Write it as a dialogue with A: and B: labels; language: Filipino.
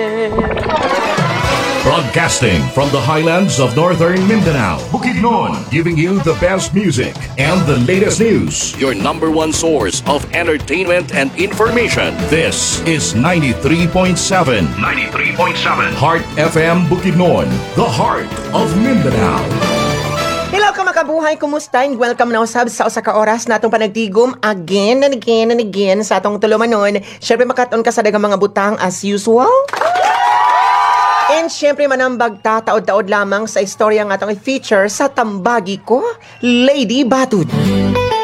A: Broadcasting from the highlands of northern Mindanao, Bukidnon, giving you the best music and the latest news. Your number one source of entertainment and information. This is 93.7. 93.7. Heart FM Bukidnon, the heart of Mindanao.
B: Hello ka makabuhay, kumusta? And welcome na usab sa usa ka oras na atong panagtigom again and again sa atong tulumanon. Syempre makaton ka sa daghang mga butang as usual. And syempre manambag taod-taod lamang sa istorya nga atong i-feature sa Tambagi Ko, Lady Batud.